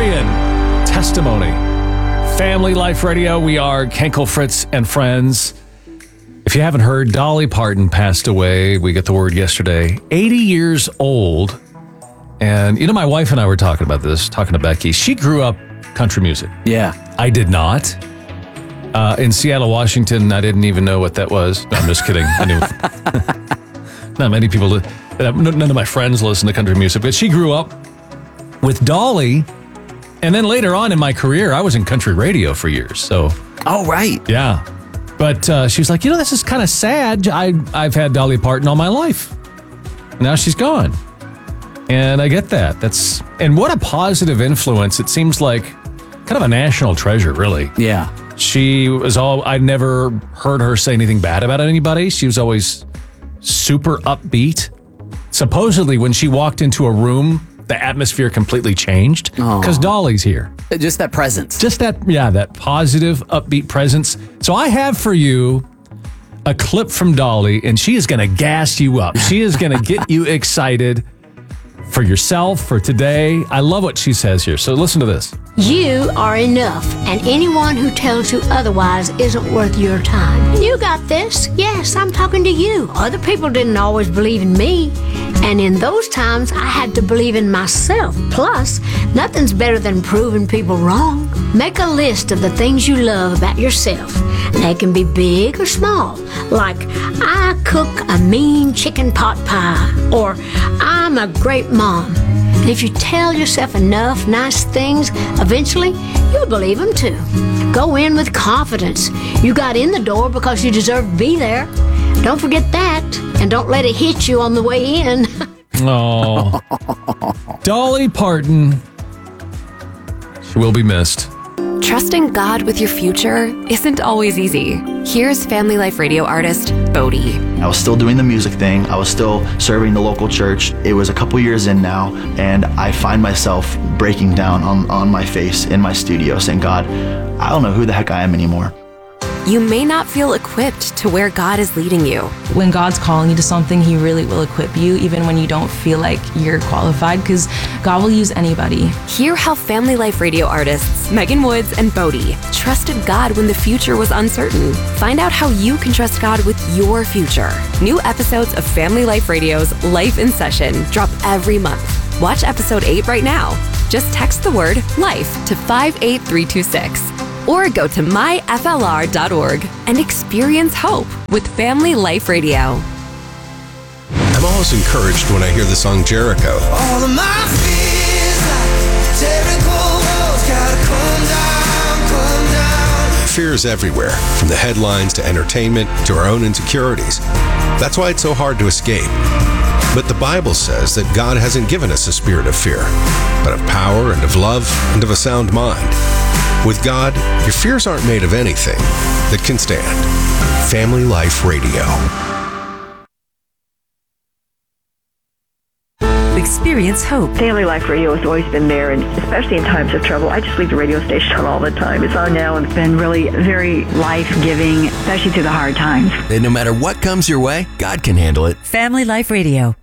story and testimony. Family Life Radio. We are Kenkel, Fritz, and friends. If you haven't heard, Dolly Parton passed away. We got the word yesterday. 80 years old. And, you know, my wife and I were talking about this, talking to Becky. She grew up country music. Yeah. I did not. In Seattle, Washington, I didn't even know what that was. No, I'm just kidding. I knew not many people, none of my friends listen to country music, but she grew up with Dolly. And then later on in my career, I was in country radio for years. So, oh, right. Yeah. But she was like, you know, this is kind of sad. I've had Dolly Parton all my life. Now she's gone. And I get that. And what a positive influence. It seems like kind of a national treasure, really. Yeah. I never heard her say anything bad about anybody. She was always super upbeat. Supposedly, when she walked into a room, the atmosphere completely changed because Dolly's here. Just that presence. Just that positive, upbeat presence. So I have for you a clip from Dolly, and she is going to gas you up. She is going to get you excited for yourself, for today. I love what she says here. So listen to this. You are enough, and anyone who tells you otherwise isn't worth your time. You got this. Yes, I'm talking to you. Other people didn't always believe in me, and in those times, I had to believe in myself. Plus, nothing's better than proving people wrong. Make a list of the things you love about yourself. They can be big or small, like I cook a mean chicken pot pie, or I'm a great mom. And if you tell yourself enough nice things, eventually you'll believe them too. Go in with confidence. You got in the door because you deserve to be there. Don't forget that, and don't let it hit you on the way in. Oh, Dolly Parton. She will be missed. Trusting God with your future isn't always easy. Here's Family Life Radio artist Bodie. I was still doing the music thing. I was still serving the local church. It was a couple years in now, and I find myself breaking down on my face in my studio saying, God, I don't know who the heck I am anymore. You may not feel equipped to where God is leading you. When God's calling you to something, He really will equip you, even when you don't feel like you're qualified, because God will use anybody. Hear how Family Life Radio artists Megan Woods and Bodie trusted God when the future was uncertain. Find out how you can trust God with your future. New episodes of Family Life Radio's Life in Session drop every month. Watch episode 8 right now. Just text the word LIFE to 58326. Or go to myflr.org and experience hope with Family Life Radio. I'm always encouraged when I hear the song Jericho. All of my fears like Jericho walls gotta come down. Fear is everywhere, from the headlines to entertainment to our own insecurities. That's why it's so hard to escape. But the Bible says that God hasn't given us a spirit of fear, but of power and of love and of a sound mind. With God, your fears aren't made of anything that can stand. Family Life Radio. Experience hope. Family Life Radio has always been there, and especially in times of trouble. I just leave the radio station on all the time. It's on now, and it's been really very life-giving, especially through the hard times. And no matter what comes your way, God can handle it. Family Life Radio.